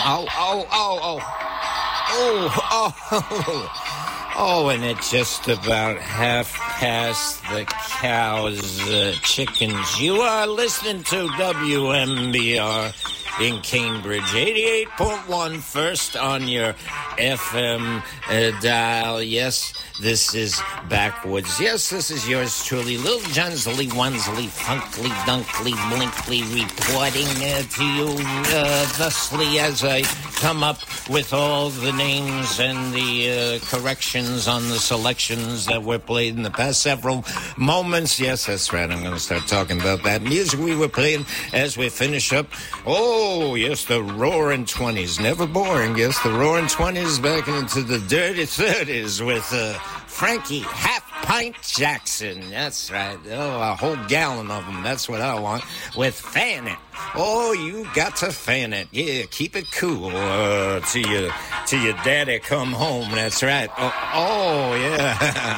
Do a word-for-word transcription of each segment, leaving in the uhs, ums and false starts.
Oh, oh, oh, oh. Oh, oh, oh, and it's just about half past the cow's uh, chickens. You are listening to W M B R in Cambridge, eighty-eight point one, first on your F M uh, dial. Yes, this is Backwoods. Yes, this is yours truly, Lil Junsley, Onesley, Funkly, Dunkley, Blinkly, reporting uh, to you uh, thusly as I come up with all the names and the uh, corrections on the selections that were played in the past several moments. Yes, that's right. I'm going to start talking about that music we were playing as we finish up. Oh, yes, the Roaring Twenties. Never boring. Yes, the Roaring Twenties back into the Dirty Thirties with uh, Frankie Half Pint Jackson. That's right. Oh, a whole gallon of them. That's what I want. With Fan It. Oh, you got to fan it. Yeah, keep it cool uh, till your till your daddy come home. That's right. Oh, oh yeah.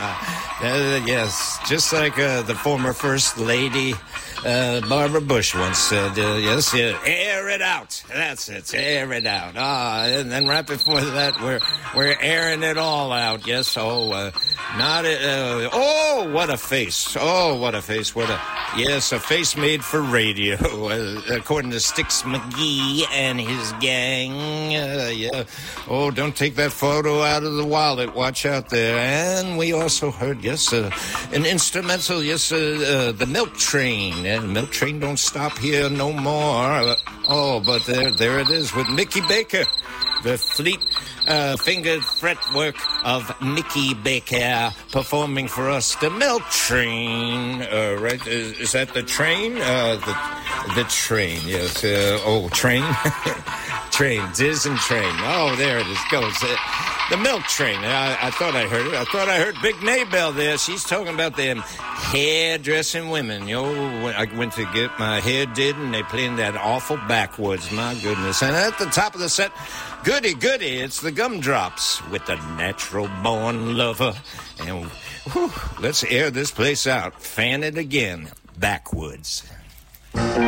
uh, yes, just like uh, the former First Lady uh, Barbara Bush once said. Uh, yes, yeah, air it out. That's it. Air it out. Ah, and then right before that, we're we're airing it all out. Yes. Oh, uh, not. Uh, oh, what a face. Oh, what a face. What a yes, a face made for radio. Uh, according to Styx McGee and his gang. Uh, yeah. Oh, don't take that photo out of the wallet. Watch out there. And we also heard, yes, uh, an instrumental, yes, uh, uh, the Milk Train. And Milk Train don't stop here no more. Uh, oh, but there, there it is with Mickey Baker. The fleet uh, fingered fretwork of Mickey Baker performing for us the Milk Train. Uh, right? Is, is that the train? Uh, the the train, yes. Uh, oh, train? Train, Diz and Train. Oh, there it is. Goes. Uh, the Milk Train. I, I thought I heard it. I thought I heard Big Maybelle there. She's talking about them hairdressing women. Yo, I went to get my hair did, and they playing that awful Backwoods. My goodness. And at the top of the set, goody, goody, it's the Gumdrops with the Natural Born Lover. And whew, let's air this place out. Fan it again. Backwoods.